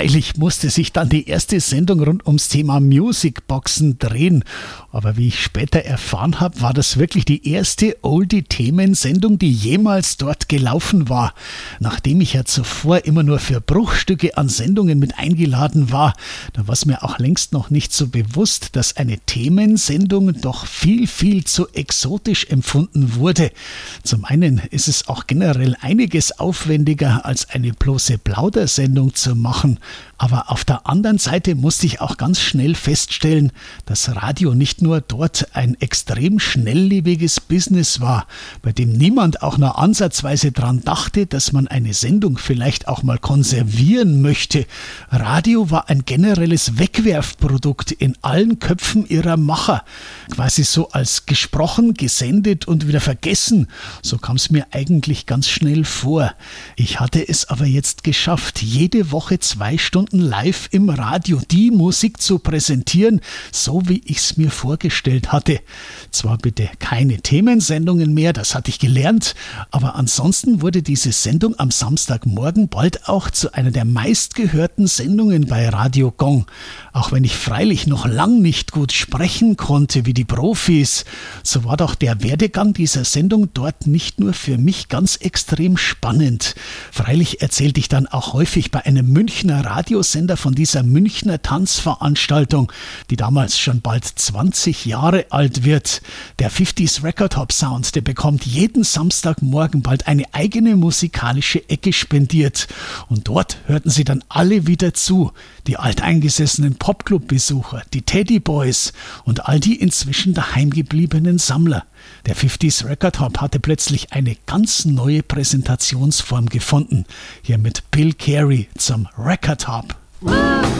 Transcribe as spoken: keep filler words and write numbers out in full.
Freilich musste sich dann die erste Sendung rund ums Thema Musicboxen drehen. Aber wie ich später erfahren habe, war das wirklich die erste Oldie-Themensendung, die jemals dort gelaufen war. Nachdem ich ja zuvor immer nur für Bruchstücke an Sendungen mit eingeladen war, da war es mir auch längst noch nicht so bewusst, dass eine Themensendung doch viel, viel zu exotisch empfunden wurde. Zum einen ist es auch generell einiges aufwendiger, als eine bloße Plaudersendung zu machen. Aber auf der anderen Seite musste ich auch ganz schnell feststellen, dass Radio nicht nur dort ein extrem schnelllebiges Business war, bei dem niemand auch nur ansatzweise dran dachte, dass man eine Sendung vielleicht auch mal konservieren möchte. Radio war ein generelles Wegwerfprodukt in allen Köpfen ihrer Macher. Quasi so als gesprochen, gesendet und wieder vergessen. So kam es mir eigentlich ganz schnell vor. Ich hatte es aber jetzt geschafft, jede Woche zwei Stunden live im Radio die Musik zu präsentieren, so wie ich es mir vorgestellt hatte. Zwar bitte keine Themensendungen mehr, das hatte ich gelernt, aber ansonsten wurde diese Sendung am Samstagmorgen bald auch zu einer der meistgehörten Sendungen bei Radio Gong. Auch wenn ich freilich noch lang nicht gut sprechen konnte wie die Profis, so war doch der Werdegang dieser Sendung dort nicht nur für mich ganz extrem spannend. Freilich erzählte ich dann auch häufig bei einem Münchner Radiosender von dieser Münchner Tanzveranstaltung, die damals schon bald zwanzig Jahre alt wird. Der fünfziger Record Hop Sound, der bekommt jeden Samstagmorgen bald eine eigene musikalische Ecke spendiert. Und dort hörten sie dann alle wieder zu. Die alteingesessenen Popclub-Besucher, die Teddy Boys und all die inzwischen daheimgebliebenen Sammler. Der fünfziger Record Hop hatte plötzlich eine ganz neue Präsentationsform gefunden. Hier mit Bill Carey zum Record Hop.